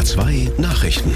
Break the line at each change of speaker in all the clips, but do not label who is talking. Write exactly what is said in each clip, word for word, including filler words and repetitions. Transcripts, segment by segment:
zwei Nachrichten.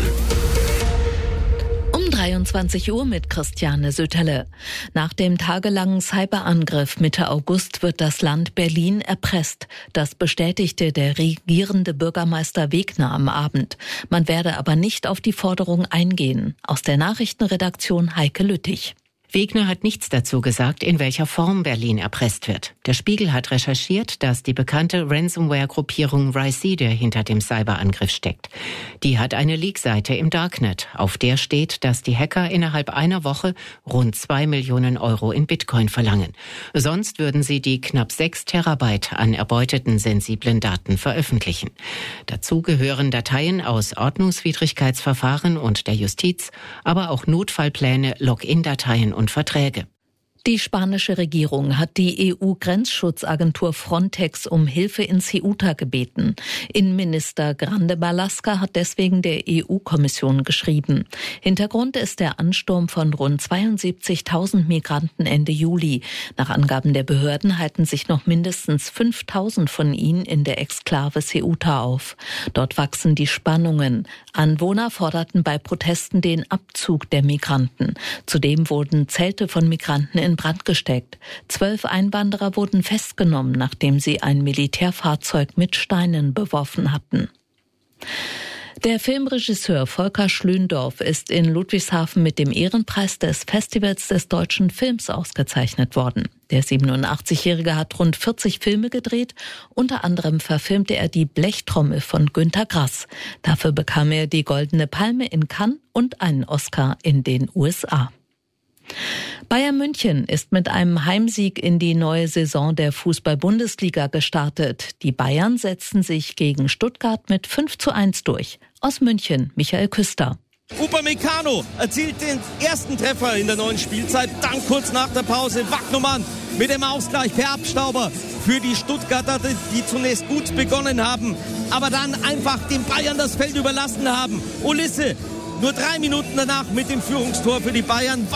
Um dreiundzwanzig Uhr mit Christiane Sütterle. Nach dem tagelangen Cyberangriff Mitte August wird das Land Berlin erpresst. Das bestätigte der regierende Bürgermeister Wegner am Abend. Man werde aber nicht auf die Forderung eingehen. Aus der Nachrichtenredaktion Heike Lüttich.
Wegner hat nichts dazu gesagt, in welcher Form Berlin erpresst wird. Der Spiegel hat recherchiert, dass die bekannte Ransomware-Gruppierung Rhysida hinter dem Cyberangriff steckt. Die hat eine Leak-Seite im Darknet. Auf der steht, dass die Hacker innerhalb einer Woche rund zwei Millionen Euro in Bitcoin verlangen. Sonst würden sie die knapp sechs Terabyte an erbeuteten sensiblen Daten veröffentlichen. Dazu gehören Dateien aus Ordnungswidrigkeitsverfahren und der Justiz, aber auch Notfallpläne, Login-Dateien und und Verträge.
Die spanische Regierung hat die E U-Grenzschutzagentur Frontex um Hilfe in Ceuta gebeten. Innenminister Grande Marlaska hat deswegen der E U-Kommission geschrieben. Hintergrund ist der Ansturm von rund zweiundsiebzigtausend Migranten Ende Juli. Nach Angaben der Behörden halten sich noch mindestens fünftausend von ihnen in der Exklave Ceuta auf. Dort wachsen die Spannungen. Anwohner forderten bei Protesten den Abzug der Migranten. Zudem wurden Zelte von Migranten in Brand gesteckt. Zwölf Einwanderer wurden festgenommen, nachdem sie ein Militärfahrzeug mit Steinen beworfen hatten. Der Filmregisseur Volker Schlöndorff ist in Ludwigshafen mit dem Ehrenpreis des Festivals des deutschen Films ausgezeichnet worden. Der siebenundachtzigjährige hat rund vierzig Filme gedreht. Unter anderem verfilmte er die Blechtrommel von Günter Grass. Dafür bekam er die Goldene Palme in Cannes und einen Oscar in den U S A. Bayern München ist mit einem Heimsieg in die neue Saison der Fußball-Bundesliga gestartet. Die Bayern setzten sich gegen Stuttgart mit fünf zu eins durch. Aus München, Michael Küster.
Upamecano erzielt den ersten Treffer in der neuen Spielzeit. Dann kurz nach der Pause Wagnumann mit dem Ausgleich per Abstauber für die Stuttgarter, die zunächst gut begonnen haben, aber dann einfach den Bayern das Feld überlassen haben. Ulisse nur drei Minuten danach mit dem Führungstor für die Bayern.